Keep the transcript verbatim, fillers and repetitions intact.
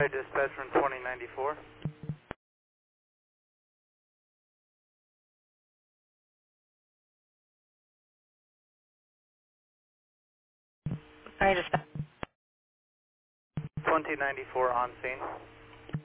I dispatch from twenty ninety-four. I just twenty ninety-four on scene.